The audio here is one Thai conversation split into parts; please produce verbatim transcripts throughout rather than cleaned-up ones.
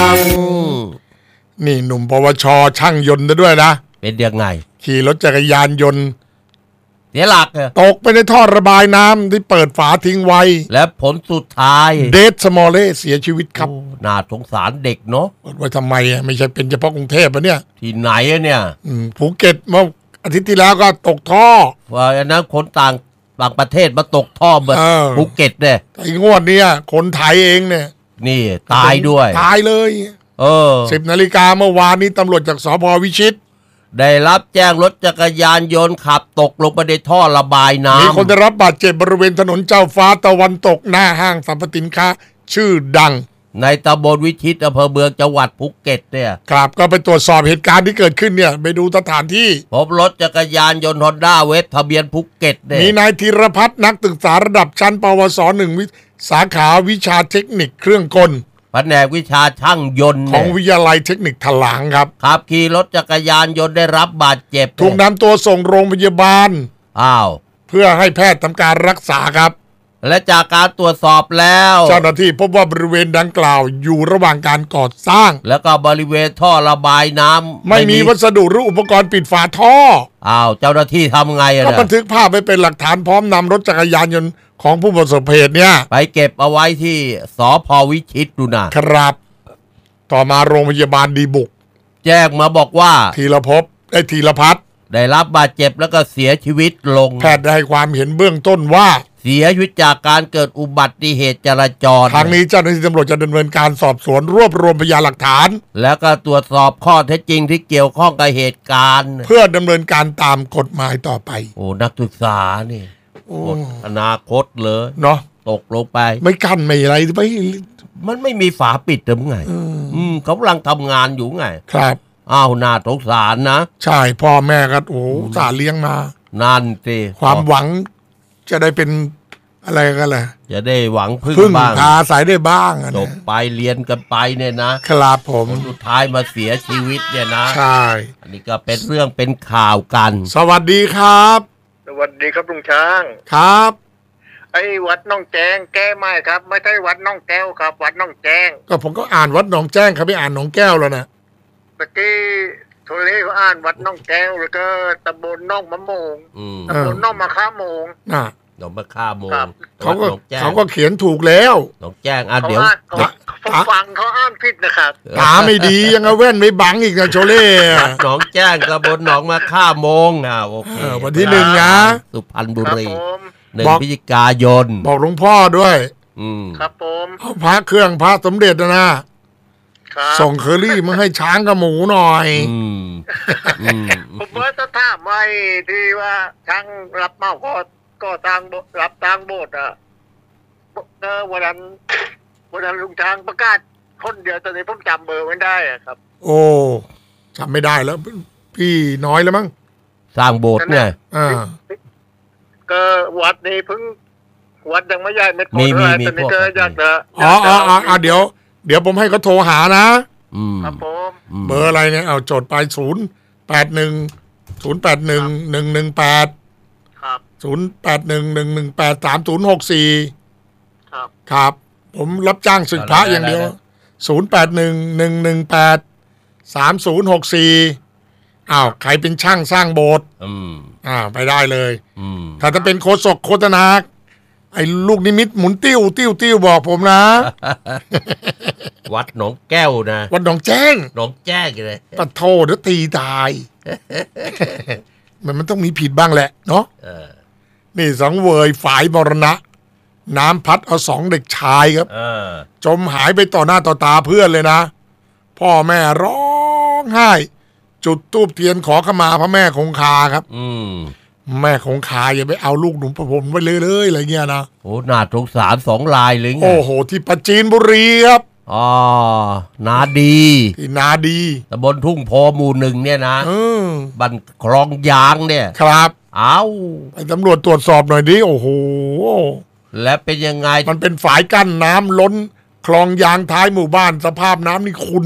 งนี่หนุ่มปวชช่างยนต์ด้วยนะเป็นยังไงขี่รถจักรยานยนต์เสียหลักตกไปในท่อระบายน้ำที่เปิดฝาทิ้งไว้และผลสุดท้ายเดดสมอลเล่เสียชีวิตครับน่าสงสารเด็กเนาะว่าทำไมอ่ะไม่ใช่เป็นเฉพาะกรุงเทพอ่ะเนี่ยที่ไหนอ่ะเนี่ยภูเก็ตเมื่ออาทิตย์ที่แล้วก็ตกท่อว่าอันนั้นคนต่างต่างประเทศมาตกท่อเหมือนภูเก็ตเนี่ยไอ้งวดเนี้ยคนไทยเองเนี่ยนี่ตายด้วยตายเลยเออสิบนาฬิกาเมื่อวานนี้ตำรวจจากสภ.วิชิตได้รับแจ้งรถจักรยานยนต์ขับตกลงไปในท่อระบายน้ำมีคนได้รับบาดเจ็บบริเวณถนนเจ้าฟ้าตะวันตกหน้าห้างสรรพสินค้าชื่อดังในตำบลวิชิตอำเภอเมืองจังหวัดภูเก็ตเนี่ยครับก็ไปตรวจสอบเหตุการณ์ที่เกิดขึ้นเนี่ยไปดูสถานที่พบรถจักรยานยนต์ฮอนด้าเวฟทะเบียนภูเก็ตเนี่ยมีนายธีรพัฒน์นักศึกษาระดับชั้นปวสหนึ่งสาขาวิชาเทคนิคเครื่องกลแผนกวิชาช่างยนต์ของวิทยาลัยเทคนิคถลางครับขับขี่รถจักรยานยนต์ได้รับบาดเจ็บถูกนำตัวส่งโรงพยาบาลอ้าวเพื่อให้แพทย์ทำการรักษาครับและจากการตรวจสอบแล้วเจ้าหน้าที่พบว่าบริเวณดังกล่าวอยู่ระหว่างการก่อสร้างแล้วก็บริเวณท่อระบายน้ำไม่มีวัสดุหรืออุปกรณ์ปิดฝาท่ออ้าวเจ้าหน้าที่ทำไงอ่ะก็บันทึกภาพไว้เป็นหลักฐานพร้อมนำรถจักรยานยนต์ของผู้ประสบเหตุเนี่ยไปเก็บเอาไว้ที่สภ.วิชิตดูนะครับต่อมาโรงพยาบาลดีบุกแจ้งมาบอกว่าธีรภพได้ธีรพัฒน์ได้รับบาดเจ็บแล้วก็เสียชีวิตลงแพทย์ได้ให้ความเห็นเบื้องต้นว่าเสียชีวิตจากการเกิดอุบัติเหตุจราจรทางนี้เจ้าหน้าที่ตำรวจจะดำเนินการสอบสวนรวบรวมพยานหลักฐานแล้วก็ตรวจสอบข้อเท็จจริงที่เกี่ยวข้องกับเหตุการณ์เพื่อดำเนินการตามกฎหมายต่อไปโอ้นักศึกษานี่หมดอนาคตเลยเนาะตกลงไปไม่กั้นไม่อะไรไปมันไม่มีฝาปิดหรือไงอืมเขากำลังทำงานอยู่ไงครับอ้าวน่าสงสารนะใช่พ่อแม่ก็โอ้สาเลี้ยงมานั่นสิความหวังจะได้เป็นอะไรกันล่ะจะได้หวังพึ่งบ้างพาสายได้บ้างจบไปเรียนกันไปเนี่ยนะครับผมสุดท้ายมาเสียชีวิตเนี่ยนะใช่อันนี้ก็เป็นเรื่องเป็นข่าวกันสวัสดีครับสวัสดีครับลุงช้างครับไอ้วัดน้องแจ้งแก้ไม่ครับไม่ใช่วัดน้องแก้วครับวัดน้องแจ้งก็ผมก็อ่านวัดหนองแจ้งครับไม่อ่านหนองแก้วแล้วนะเมื่อกี้โทรเลเขาอ่านวัดน้องแก้วแล้วก็ตำบลน้องมะโมงตำบลน้องมะข้าโมงน่ะหนองมะข้าโมงเขาก็เขาก็เขียนถูกแล้วหนองแจ้งอ่ะเดี๋ยวผมฟังเขาอ่านผิดนะครับตาไม่ดียังเอาแว่นไม่บังอีกนะโชเล่หนองแจ้งตำบลหนองมะข้าโมงอ่ะโอเควันที่หนึ่งนะสุพรรณบุรีหนึ่งพฤศจิกายนบอกหลวงพ่อด้วยอืมครับผมเอาพระเครื่องพระสมเด็จนะนะส่งเคอรี่มาให้ช้างกับหมูหน่อยผมว่าจะถามไว้ที่ว่าช้างรับเมาก็ก็ทางรับทางโบสถ์อ่ะเออวันนั้นวันนั้นลุงช้างประกาศคนเดียวตอนนี้ผมจำเบอร์ไม่ได้อ่ะครับโอ้จำไม่ได้แล้วพี่น้อยแล้วมั้งสร้างโบสถ์เนี่ยอ่าก็วัดนี้เพิ่งวัดยังไม่ใหญ่เม็ดโพธิ์อะไรตอนนี้ก็อยากจะอ๋ออ๋ออ๋อเดี๋ยวเดี๋ยวผมให้เขาโทรหานะครับผมเบอร์อะไรเนี่ยเอาจดไปศูนย์แปดหนึ่งศูนย์แปดหนึ่งหนึ่งหนึ่งแปดครับศูนย์แปดหนึ่งหนึ่งหนึ่งแปดสามศูนย์หกสี่ครับครับผมรับจ้างศึกพระอย่างเดียวศูนย์แปดหนึ่งหนึ่งหนึ่งแปดสามศูนย์หกสี่อ้าวใครเป็นช่างสร้างโบสถ์อืมอ่าไปได้เลยอืมถ้าจะเป็นโฆษกโฆษณาไอ้ลูกนิมิตหมุนติ้วติ้วติ้วบอกผมนะวัดหนองแก้วนะวัดหนองแจ้งหนองแจ้งเลยปะโทเดี๋ยวตีตายมันมันต้องมีผิดบ้างแหละเนาะนี่สังเวยฝ่ายมรณะน้ำพัดเอาสองเด็กชายครับจมหายไปต่อหน้าต่อตาเพื่อนเลยนะพ่อแม่ร้องไห้จุดธูปเทียนขอขมาพระแม่คงคาครับอืมแม่คงคาอย่าไปเอาลูกหนุ่มประผมไว้เลยเลยอะไรเงี้ยนะโอ้น่าสงสารสองลายเลยไงโอ้โหที่ปราจีนบุรีครับอ๋อนาดีที่นาดีตำบลทุ่งโพหมู่หนึ่งเนี่ยนะบ้านคลองยางเนี่ยครับเอาไปตำรวจตรวจสอบหน่อยดิโอ้โหและเป็นยังไงมันเป็นฝายกั้นน้ำล้นคลองยางท้ายหมู่บ้านสภาพน้ำนี่ขุ่น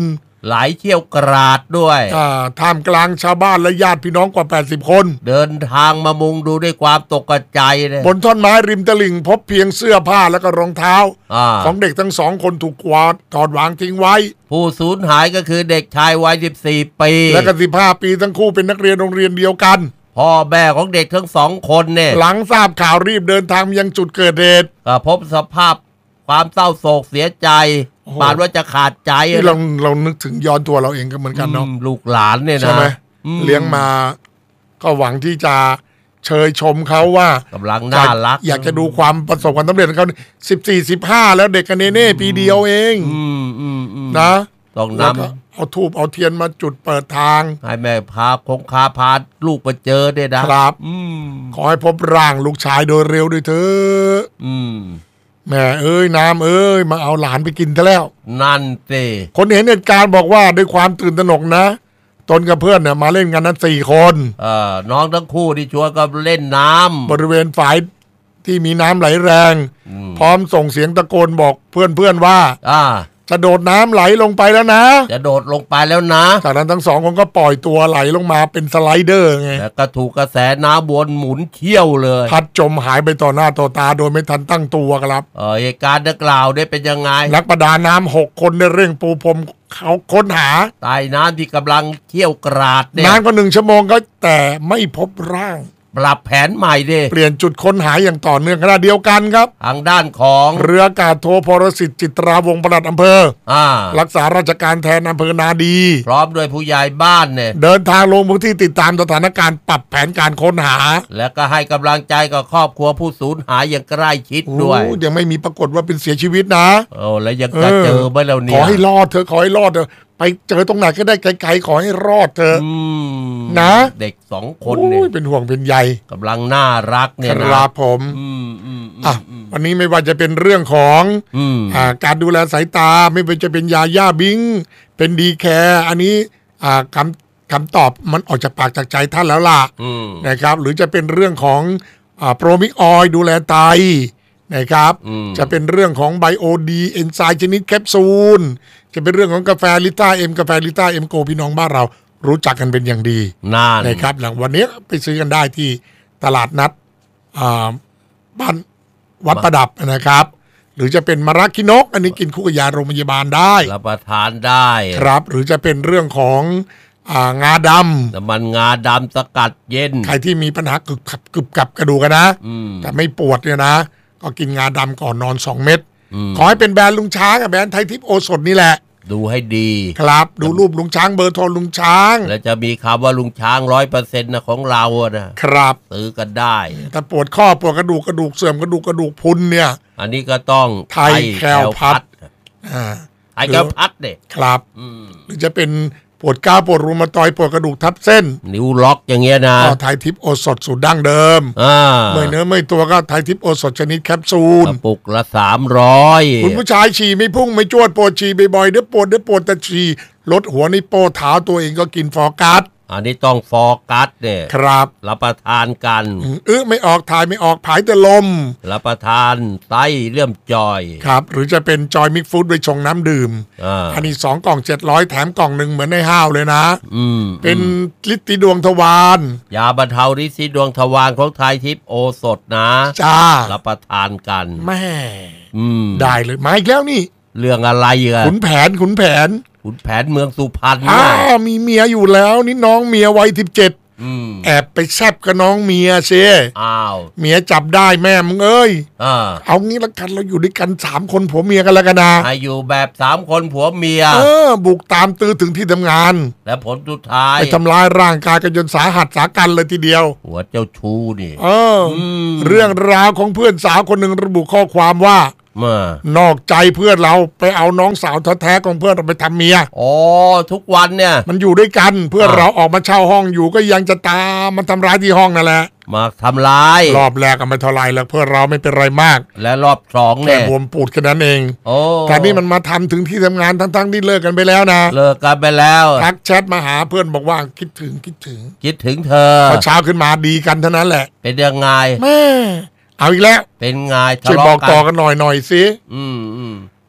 ไหลเชี่ยวกราดด้วยอ่าท่ามกลางชาวบ้านและญาติพี่น้องกว่าแปดสิบคนเดินทางมามุงดูด้วยความตกใจเลยบนท่อนไม้ริมตลิ่งพบเพียงเสื้อผ้าและก็รองเท้าของเด็กทั้งสองคนถูกกวาดถอดวางทิ้งไว้ผู้สูญหายก็คือเด็กชายวัยสิบสี่ปีและก็สิบห้าปีทั้งคู่เป็นนักเรียนโรงเรียนเดียวกันพ่อแม่ของเด็กทั้งสองคนเนี่ยหลังทราบข่าวรีบเดินทางมายังจุดเกิดเหตุก็พบสภาพความเศร้าโศกเสียใจปานว่าจะขาดใจเราเรานึกถึงย้อนตัวเราเองก็เหมือนกันเนาะลูกหลานเนี่ยนะใช่ไหมเลี้ยงมาก็หวังที่จะเชยชมเขาว่ากำลังน่ารักอยากจะดูความประสบความสำเร็จของเขาสิบสี่สิบห้าแล้วเด็กกันเน่ๆปีเดียวเองนะต้องนำเอาทูบเอาเทียนมาจุดเปิดทางให้แม่พาคงคาพาลูกไปเจอได้นะครับขอให้พบร่างลูกชายโดยเร็วด้วยเถอะแม่เอ้ยน้ำเอ้ยมาเอาหลานไปกินซะแล้วนั่นสิคนเห็นเหตุการณ์บอกว่าด้วยความตื่นตระหนกนะตนกับเพื่อนเนี่ยมาเล่นกันนั้นสี่คนเออน้องทั้งคู่ที่ชวนกันเล่นน้ำบริเวณฝายที่มีน้ำไหลแรงพร้อมส่งเสียงตะโกนบอกเพื่อนเพื่อนว่าอ่าจะโดดน้ำไหลลงไปแล้วนะจะโดดลงไปแล้วนะจากนั้นทั้งสองคนก็ปล่อยตัวไหลลงมาเป็นสไลเดอร์ไงแล้วก็ถูกกระแสน้ำวนหมุนเที่ยวเลยพัดจมหายไปต่อหน้าต่อตาโดยไม่ทันตั้งตัวครับเออเหตุการณ์ดังกล่าวได้เป็นยังไงนักประดาน้ำหกคนได้เร่งปูพรมเขาค้นหาใต้น้ำที่กำลังเที่ยวกราดเนี่ยนานกว่าหนึ่งชั่วโมงก็แต่ไม่พบร่างปรับแผนใหม่ดิเปลี่ยนจุดค้นหาอย่างต่อเนื่องขณะเดียวกันครับทางด้านของเรืออากาศโทพรสิทธิ์จิตราวงศ์ปลัดอำเภออ่ารักษาราชการแทนอำเภอนาดีพร้อมด้วยผู้ใหญ่บ้านเนี่ยเดินทางลงพื้นที่ติดตามสถานการณ์ปรับแผนการค้นหาและก็ให้กำลังใจกับครอบครัวผู้สูญหายอย่างใกล้ชิดด้วยยังไม่มีปรากฏว่าเป็นเสียชีวิตนะโอ้แล้วยังจะเจอไหมแล้วเนี่ยขอให้รอดเธอขอให้รอดเถอะไปเจอตรงไหนก็ได้ไกลๆขอให้รอดเถอะนะเด็กสองคนเนี่ยเป็นห่วงเป็นใยกำลังน่ารักเนี่ยนะครับผมอ่ะวันนี้ไม่ว่าจะเป็นเรื่องของอ่าการดูแลสายตาไม่ว่าจะเป็นยาย่าบิงเป็นดีแคร์อันนี้อ่าคำคำตอบมันออกจากปากจากใจท่านแล้วล่ะนะครับหรือจะเป็นเรื่องของอ่าโปรมิกออยดูแลไตนะครับจะเป็นเรื่องของไบโอดีเอนไซม์ชนิดแคปซูลจะเป็นเรื่องของกาแฟลิต้าเอ็มกาแฟลิต้าเอ็มโกพี่น้องบ้านเรารู้จักกันเป็นอย่างดีนะครับหลังวันนี้ไปซื้อกันได้ที่ตลาดนัดบ้านวัดประดับนะครับหรือจะเป็นมะระคินกอันนี้กินคู่กับยาโรงพยาบาลได้รับประทานได้ครับหรือจะเป็นเรื่องของงาดำน้ำมันงาดำสกัดเย็นใครที่มีปัญหากึบกับกึบกับกระดูกกันนะแต่ไม่ปวดเนี่ยนะก็กินงาดำก่อนนอนสองเม็ดขอให้เป็นแบรนด์ลุงช้างกับแบรนด์ไทยทิพย์โอสถนี่แหละดูให้ดีครับดูรูปลุงช้างเบอร์โทรลุงช้างแล้วจะมีคำว่าลุงช้างร้อยเปอร์เซ็นต์นะของเราอะนะครับซื้อกันได้ถ้าปวดข้อปวดกระดูกกระดูกเสื่อมกระดูกกระดูกพุนเนี่ยอันนี้ก็ต้องไทยแคลพัดอ่าไทยแคลพัดเนี่ยครับหรือจะเป็นปวดก้าวปวดรูมาตอยปวดกระดูกทับเส้นนิ้วล็อกอย่างเงี้ยนะก็ไทยทิพย์โอสถสูตรดั้งเดิมเมื่อเนื้อเมื่อตัวก็ไทยทิพย์โอสถชนิดแคปซูลกระปุกละสามร้อยคุณผู้ชายฉี่ไม่พุ่งไม่จวดปวดฉี่บ่อยๆเด้อปวดเด้อปวดแต่ฉี่ลดหัวในโป้เท้าตัวเองก็กินฟอร์กัสอันนี้ต้องฟอร์กัสเนี่ยครับรับประทานกันเออไม่ออกถ่ายไม่ออกผายแต่ลมรับประทานไตเลื่อมจอยครับหรือจะเป็นจอยมิกฟู้ดไว้ชงน้ำดื่มอ่าอันนี้สองกล่องเจ็ดร้อยแถมกล่องหนึ่งเหมือนในห้าวเลยนะอืมเป็นฤทธิ์ดวงทวารยาบรรเทาฤทธิ์ดวงทวารของไทยทิพย์โอสถนะจ้ารับประทานกันแม่อืมได้เลยมาอีกแล้วนี่เรื่องอะไรอ่ะขุนแผนขุนแผนขุนแผนเมืองสุพรรณอ้าวมีเมียอยู่แล้วนี่น้องเมียวัยสิบเจ็ดแอบไปแซบกับน้องเมียเช่อ้าวเมียจับได้แม่มึงเอ้ยเอางี้ละกันเราอยู่ด้วยกันสามคนผัวเมียกันแล้วกันนะให้อยู่แบบสามคนผัวเมียเออบุกตามตื้อถึงที่ทำงานและผลสุดท้ายไปทำร้ายร่างกายกันจนสาหัสสากันเลยทีเดียวหัวเจ้าชู้นี่เออเรื่องราวของเพื่อนสาวคนหนึ่งระบุข้อความว่านอกใจเพื่อนเราไปเอาน้องสาวแท้ๆของเพื่อนเราไปทำเมียอ๋อทุกวันเนี่ยมันอยู่ด้วยกันเพื่อนเราออกมาเช่าห้องอยู่ก็ยังจะตามมันทำร้ายที่ห้องนั่นแหละมาทำร้ายรอบแรกก็ไม่เท่าไรแล้วเพื่อนเราไม่เป็นไรมากและรอบสองเนี่ยบวมปูดแค่นั้นเองโอ้แต่นี่มันมาทำถึงที่ทำงานทั้งๆที่เลิกกันไปแล้วนะเลิกกันไปแล้วทักแชทมาหาเพื่อนบอกว่าคิดถึงคิดถึงคิดถึงเธอพอเช้าขึ้นมาดีกันเท่านั้นแหละเป็นยังไงแม่เอาอีกแล้วเป็นไงช่วยบอกต่อกันหน่อยหน่อยสิอืมอืม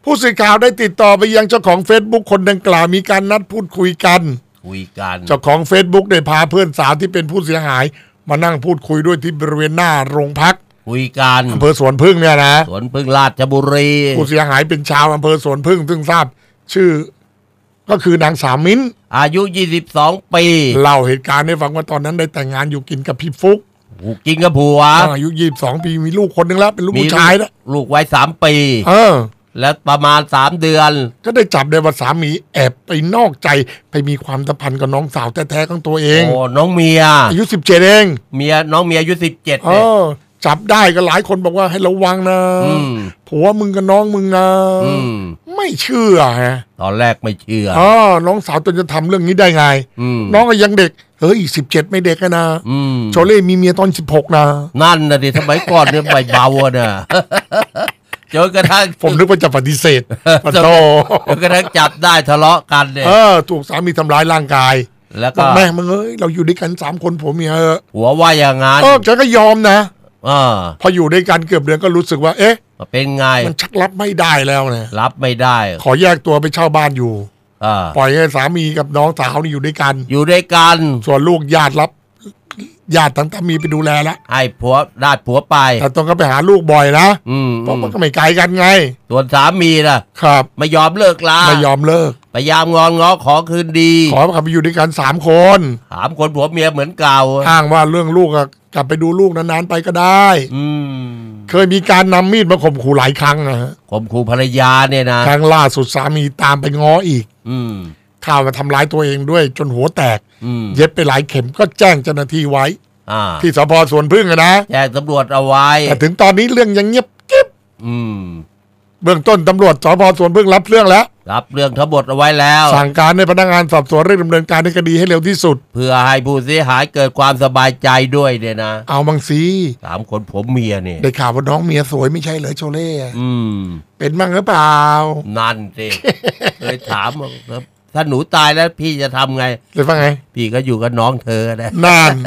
ผู้สื่อข่าวได้ติดต่อไปยังเจ้าของ Facebook คนดังกล่าวมีการนัดพูดคุยกันคุยกันเจ้าของ Facebook ได้พาเพื่อนสาวที่เป็นผู้เสียหายมานั่งพูดคุยด้วยที่บริเวณหน้าโรงพักคุยกันอำเภอสวนพึ่งเนี่ยนะสวนพึ่งราชบุรีผู้เสียหายเป็นชาวอำเภอสวนพึ่งซึ่งทราบชื่อก็คือนางสาวมิ้นอายุยี่สิบสองปีเล่าเหตุการณ์ให้ฟังว่าตอนนั้นได้แต่งงานอยู่กินกับพี่ฟุกกินกับผัวอายุยี่สิบสองปีมีลูกคนนึงแล้วเป็นลูกผู้ชายแล้วลูกไว้สามปีเออแล้วประมาณสามเดือนก็ได้จับได้ว่าสามีแอบไปนอกใจไปมีความสัมพันธ์กับน้องสาวแท้ๆของตัวเองโอ้น้องเมียอายุสิบเจ็ดเองเมียน้องเมียอายุสิบเจ็ดเออจับได้ก็หลายคนบอกว่าให้ระวังนะผัวมึงกับน้องมึงนะไม่เชื่อฮะตอนแรกไม่เชื่ออ๋อน้องสาวตนจะทำเรื่องนี้ได้ไงน้องก็ยังเด็กเฮ้ยสิบเจ็ดไม่เด็กนะโชเล่มีเมียตอนสิบหกนะนั่นนะดิสมัยก่อนเนี่ยใบเบาเนี่ยจนกระทั่งผมนึกว่าจะปฏิเสธปะโตจนกระทั่งจับได้ทะเลาะกันเนี่ยเออถูกสามีทำร้ายร่างกายแล้วก็แม่มึงเอ้ยเราอยู่ด้วยกันสามคนผัวเมียหัวว่าอย่างงั้นเออฉันก็ยอมนะอพออยู่ด้วยกันเกือบเดือนก็รู้สึกว่าเอ๊ะเป็นไงมันชักรับไม่ได้แล้วเนี่ยรับไม่ได้ขอแยกตัวไปเช่าบ้านอยู่ปล่อยให้สามีกับน้องสาวนี่อยู่ด้วยกันอยู่ด้วยกันส่วนลูกญาติรับญาติทั้งสามีไปดูแลแล้วให้ผัวญาติผัวไปแต่ต้องก็ไปหาลูกบ่อยนะเพราะมันก็ไม่ไกลกันไงส่วนสามีล่ะครับไม่ยอมเลิกลาไม่ยอมเลิกพยายามงอนง้อขอคืนดีขอขับไปอยู่ด้วยกันสามคนสามคนผัวเมียเหมือนเก่าอ้างว่าเรื่องลูกกลับไปดูลูกนานๆไปก็ได้อืมเคยมีการนำมีดมาข่มขู่หลายครั้งนะฮะข่มขู่ภรรยาเนี่ยนะครั้งล่าสุดสามีตามไปง้ออีกอืมข่าวมาทำร้ายตัวเองด้วยจนหัวแตกเย็บไปหลายเข็มก็แจ้งเจ้าหน้าที่ไว้ที่สพสวนพึ่งนะแจ้งตำรวจเอาไว้แต่ถึงตอนนี้เรื่องยังเงียบกิ๊บเบื้องต้นตำรวจสพสวนพึ่งรับเรื่องแล้วรับเรื่องทั้งหมดเอาไว้แล้วสั่งการให้พนักงานสอบสวนเร่งดำเนินการในคดีให้เร็วที่สุดเพื่อให้ผู้เสียหายเกิดความสบายใจด้วยเนี่ยนะเอาบางสิสามคนผมเมียเนี่ยได้ข่าวว่าน้องเมียสวยไม่ใช่เหรอโชเล่อืมเป็นมั้งหรือเปล่านั่นสิเคยถามว่าถ้าหนูตายแล้วพี่จะทำไงเลยว่าไงพี่ก็อยู่กับน้องเธอนะนั่น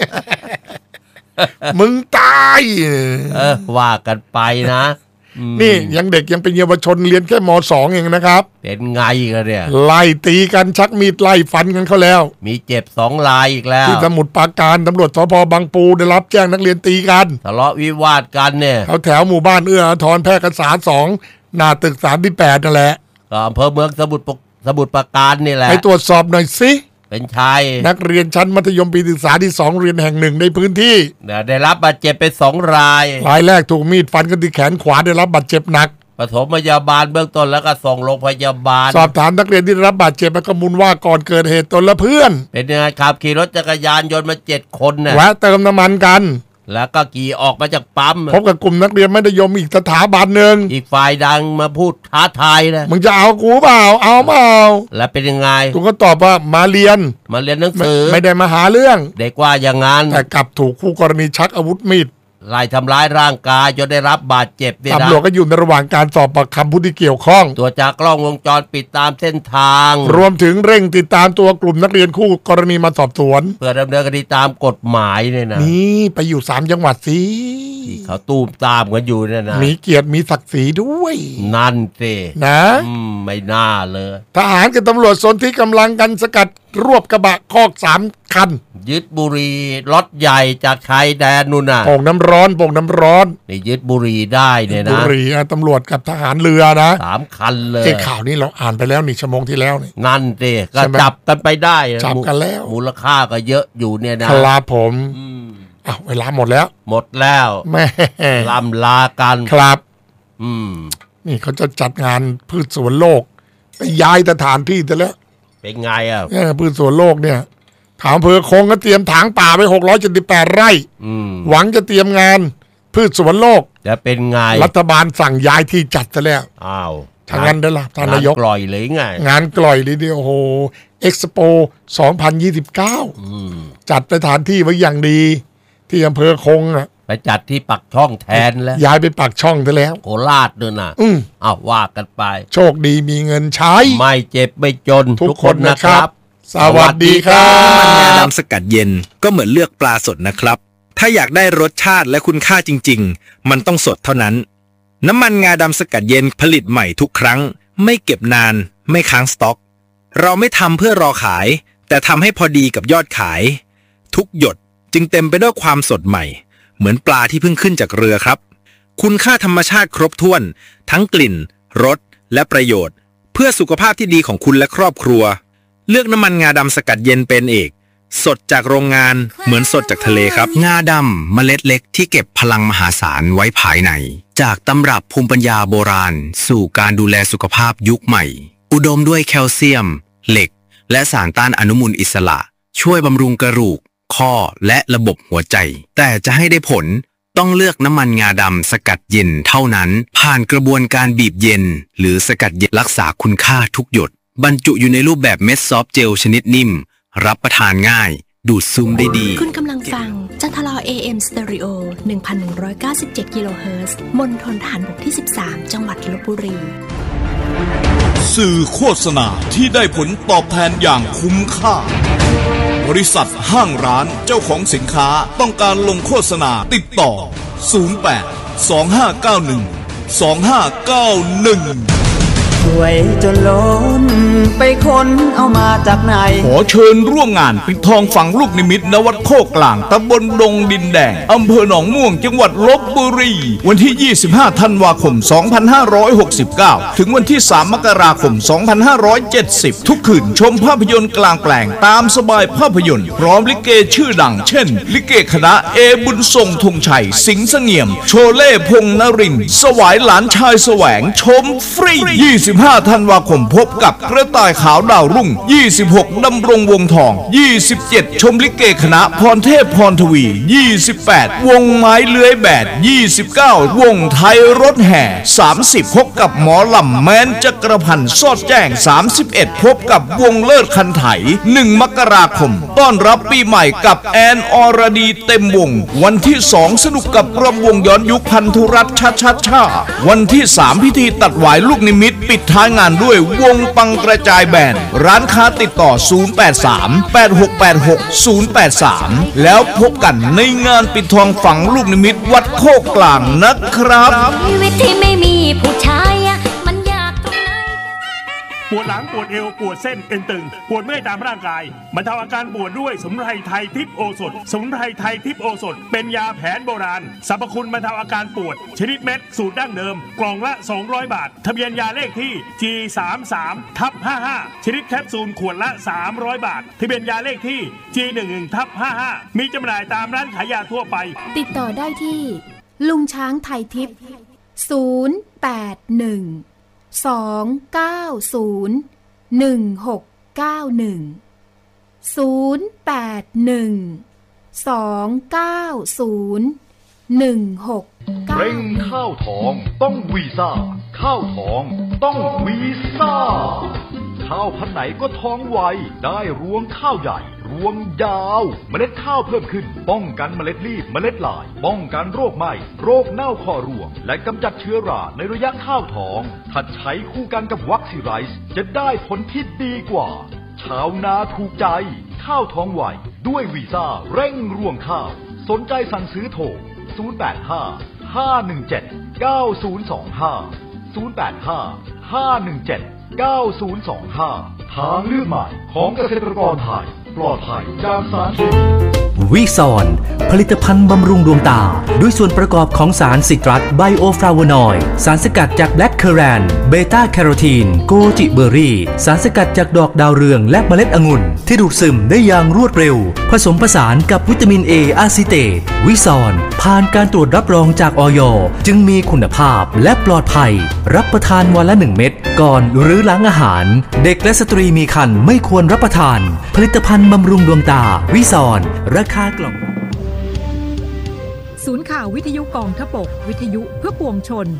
มึงตายเออว่ากันไปนะนี่ยังเด็กยังเป็นเยาวชนเรียนแค่ม.สอง เองนะครับเป็นไงกันเนี่ยไล่ตีกันชักมีดไล่ฟันกันเขาแล้วมีเจ็บสองรายอีกแล้วที่สมุทรปราการตำรวจสภ.บางปูได้รับแจ้งนักเรียนตีกันทะเลาะวิวาทกันเนี่ยแถวแถวหมู่บ้านเอื้ออาทรแพร่กษาสองหน้าตึกสามที่แปดนั่นแหละอำเภอเมืองสมุทรสมุทรปราการนี่แหละไปตรวจสอบหน่อยสิเป็นชายนักเรียนชั้นมัธยมปีศึกษาที่สองเรียนแห่งหนึ่งในพื้นที่ได้รับบาดเจ็บเป็นสองรายรายแรกถูกมีดฟันกันที่แขนขวาได้รับบาดเจ็บหนักปฐมพยาบาลเบื้องต้นแล้วก็ส่งโรงพยาบาลสอบถามนักเรียนที่ได้รับบาดเจ็บและข้อมูลว่าก่อนเกิดเหตุตนและเพื่อนเป็นยังไงขับขี่รถจักรยานยนต์มาเจ็ดคนเนี่ยแวะเติมน้ำมันกันแล้วก็ขี่ออกมาจากปั๊มพบกับกลุ่มนักเรียนมัธยมอีกสถาบันหนึ่งอีกฝ่ายดังมาพูดท้าทายนะมึงจะเอากูเปล่าเอาเปล่าแล้วเป็นยังไงกูก็ตอบว่ามาเรียนมาเรียนหนังสือไม่ได้มาหาเรื่องเด็กว่าอย่างนั้นแต่กลับถูกคู่กรณีชักอาวุธมีดไล่ทำร้ายร่างกายจนได้รับบาดเจ็บเนี่ยนะตำรวจก็อยู่ในระหว่างการสอบปากคำผู้ที่เกี่ยวข้องตัวจากกล้องวงจรปิดตามเส้นทางรวมถึงเร่งติดตามตัวกลุ่มนักเรียนคู่กรณีมาสอบสวนเพื่อดำเนินคดีตามกฎหมายเนี่ยนะนี่ไปอยู่สามจังหวัดสิเขาตูมตามกันอยู่เนี่ยนะมีเกียรติมีศักดิ์ศรีด้วยนั่นสินะอืมไม่น่าเลยทหารกับตำรวจสนที่กำลังกันสกัดรวบกระบะคอกสามคันยึดบุหรี่รถใหญ่จากชายแดนนู่นน่ะโป่งน้ำร้อนโป่งน้ำร้อนนี่ยึดบุหรี่ได้เนี่ยนะบุหรี่ตำรวจกับทหารเรือนะสามคันเลยไอ้ข่าวนี้เราอ่านไปแล้วนี่ชั่วโมงที่แล้วนี่นั่นสิก็จับกันไปได้จับกันแล้วมูลค่าก็เยอะอยู่เนี่ยนะครับผมอ้าวเวลาหมดแล้วหมดแล้วแม่ล่ำลากันครับอืมนี่เขาจะจัดงานพืชสวนโลกไปย้ายสถานที่แต่แล้วเป็นไงอ่ะเนี่ยพืชสวนโลกเนี่ยถามอำเภอคงก็เตรียมถางป่าไปหกร้อยเจ็ดสิบแปดไร่หวังจะเตรียมงานพืชสวนโลกจะเป็นไงรัฐบาลสั่งย้ายที่จัดซะแล้วอ้าวทางนั้นได้ละท่านนายกกล่อยเลยไงงานกล่อยเลยเดียวโอ้โหเอ็กซ์โปสองพันยี่สิบเก้าจัดสถานที่ไว้อย่างดีที่อำเภอคงอ่ะไปจัดที่ปักช่องแทนแล้วย้ายไปปักช่องซะแล้วโคราชด้วยนะอืมอ้าวว่ากันไปโชคดีมีเงินใช้ไม่เจ็บไม่จนทุกคนนะครับสวัสดีครับน้ำมันงาดำสกัดเย็นก็เหมือนเลือกปลาสดนะครับถ้าอยากได้รสชาติและคุณค่าจริงๆมันต้องสดเท่านั้นน้ำมันงาดำสกัดเย็นผลิตใหม่ทุกครั้งไม่เก็บนานไม่ค้างสต็อกเราไม่ทำเพื่อรอขายแต่ทำให้พอดีกับยอดขายทุกหยดจึงเต็มไปด้วยความสดใหม่เหมือนปลาที่เพิ่งขึ้นจากเรือครับคุณค่าธรรมชาติครบถ้วนทั้งกลิ่นรสและประโยชน์เพื่อสุขภาพที่ดีของคุณและครอบครัวเลือกน้ำมันงาดำสกัดเย็นเป็นเอกสดจากโรงงานเหมือนสดจากทะเลครับงาดำเมล็ดเล็กที่เก็บพลังมหาศาลไว้ภายในจากตำรับภูมิปัญญาโบราณสู่การดูแลสุขภาพยุคใหม่อุดมด้วยแคลเซียมเหล็กและสารต้านอนุมูลอิสระช่วยบำรุงกระดูกข้อและระบบหัวใจแต่จะให้ได้ผลต้องเลือกน้ำมันงาดำสกัดเย็นเท่านั้นผ่านกระบวนการบีบเย็นหรือสกัดเย็นรักษาคุณค่าทุกหยดบรรจุอยู่ในรูปแบบเม็ดซอฟต์เจลชนิดนิ่มรับประทานง่ายดูดซึมได้ดีคุณกำลังฟังจันทร เอ เอ็ม Stereo หนึ่งพันหนึ่งร้อยเก้าสิบเจ็ด กิโลเฮิรตซ์ มณฑลทหารบกที่สิบสามจังหวัดลพบุรีสื่อโฆษณาที่ได้ผลตอบแทนอย่างคุ้มค่าบริษัทห้างร้านเจ้าของสินค้าต้องการลงโฆษณาติดต่อศูนย์ แปด สอง ห้า เก้า หนึ่ง สอง ห้า เก้า หนึ่งสวยจนล้นไปค้นเอามาจากไหนขอเชิญร่วมงานปิดทองฝังลูกนิมิตณวัดโคกกลางตำบลดงดินแดงอำเภอหนองม่วงจังหวัดลพบุรีวันที่ยี่สิบห้าธันวาคมสองพันห้าร้อยหกสิบเก้าถึงวันที่สามมกราคมสองพันห้าร้อยเจ็ดสิบทุกคืนชมภาพยนตร์กลางแปลงตามสบายภาพยนตร์พร้อมลิเกชื่อดังเช่นลิเกคณะเอบุญทรงธงชัยสิงห์เสงี่ยมโชเล่พงษ์นรินทร์สวายหลานชายแสวงชมฟรียี่สิบห้าธันวาคมพบกับกระต่ายขาวดาวรุ่งยี่สิบหกดำรงวงทองยี่สิบเจ็ดชมลิเกคณะพรเทพพรทวียี่สิบแปดวงไม้เลื้อยแบดยี่สิบเก้าวงไทยรถแห่สามสิบพบกับหมอลำแม้นจักรพันธ์สอดแจ้งสามสิบเอ็ดพบกับวงเลิศคันไถหนึ่งมกราคมต้อนรับปีใหม่กับแอนอรดีเต็มวงวันที่สองสนุกกับรำวงย้อนยุคพันธุรัตน์ชาชาชาวันที่สามพิธีตัดหวายลูกนิมิตปิดท้ายงานด้วยวงปังกระจายแบนร้านค้าติดต่อศูนย์ แปด สาม แปด หก แปด หก ศูนย์ แปด สามแล้วพบกันในงานปิดทองฝังลูกนิมิตวัดโคกกลางนะครับชีวิตที่ไม่มีผู้ชายมันยากตรงไหนปวดหลังปวดเอวปวดเส้นเอ็นตึงปวดเมื่อยตามร่างกายบรรเทาอาการปวดด้วยสมุนไพรไทยทิพย์โอสถสมุนไพรไทยทิพย์โอสถเป็นยาแผนโบราณสรรพคุณบรรเทาอาการปวดชนิดเม็ดสูตรดั้งเดิมกล่องละสองร้อยบาททะเบียนยาเลขที่ จี สามสิบสาม ทับ ห้าสิบห้า ชนิดแคปซูลขวดละสามร้อยบาททะเบียนยาเลขที่ จี สิบเอ็ด ทับ ห้าสิบห้า มีจำหน่ายตามร้านขายยาทั่วไปติดต่อได้ที่ลุงช้างไทยทิพย์ศูนย์ แปด หนึ่ง สอง เก้า ศูนย์ หนึ่ง หก เก้า หนึ่ง ศูนย์ แปด หนึ่ง สอง เก้า ศูนย์ หนึ่ง หก เก้าเร่งข้าวทองต้องวีซ่าข้าวทองต้องวีซ่าข้าวพันธุ์ไหนก็ท้องไวได้รวงข้าวใหญ่รวงยาวเมล็ดข้าวเพิ่มขึ้นป้องกันเมล็ดรีบเมล็ดลายป้องกันโรคไหม้โรคเน่าคอรวงและกำจัดเชื้อราในระยะข้าวทองถ้าใช้คู่กันกับวัคซีไรซ์จะได้ผลที่ดีกว่าชาวนาถูกใจข้าวท้องไวด้วยวีซ่าเร่งรวงข้าวสนใจสั่งซื้อโทรศูนย์ แปด ห้า ห้า หนึ่ง เจ็ด เก้า ศูนย์ สอง ห้า ศูนย์ แปด ห้า ห้า หนึ่ง เจ็ด เก้า ศูนย์ สอง ห้าทางเลือกใหม่ของเกษตรกรไทยปลอดภัยจากสารเคมีวิซอนผลิตภัณฑ์บำรุงดวงตาด้วยส่วนประกอบของสารซิตรัสไบโอฟลาโวนอยด์สารสกัดจากแบล็คเคอแรนเบต้าแคโรทีนโกจิเบอร์รี่สารสกัดจากดอกดาวเรืองและเมล็ดองุ่นที่ดูดซึมได้อย่างรวดเร็วผสมผสานกับวิตามินเออะซิเตตวิซอนผ่านการตรวจรับรองจากอย.จึงมีคุณภาพและปลอดภัยรับประทานวันละหนึ่งเม็ดก่อนหรือหลังอาหารเด็กและสตรีมีครรภ์ไม่ควรรับประทานผลิตภัณฑ์บำรุงดวงตาวิซอนราคากล่องศูนย์ข่าววิทยุกองทพบกวิทยุเพื่อปวงชน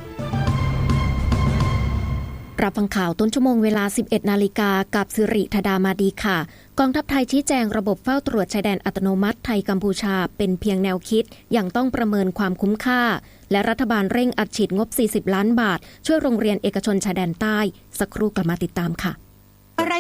รับฟังข่าวต้นชั่วโมงเวลา สิบเอ็ดนาฬิกากับสิริธดามาดีค่ะกองทัพไทยชี้แจงระบบเฝ้าตรวจชายแดนอัตโนมัติไทยกัมพูชาเป็นเพียงแนวคิดยังต้องประเมินความคุ้มค่าและรัฐบาลเร่งอัดฉีดงบสี่สิบล้านบาทช่วยโรงเรียนเอกชนชายแดนใต้สักครู่กลับมาติดตามค่ะ